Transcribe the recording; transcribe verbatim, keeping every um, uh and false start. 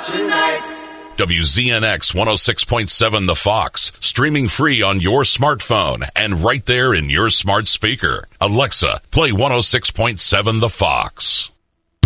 tonight. W Z N X one oh six point seven The Fox, streaming free on your smartphone and right there in your smart speaker. Alexa, play one oh six point seven The Fox.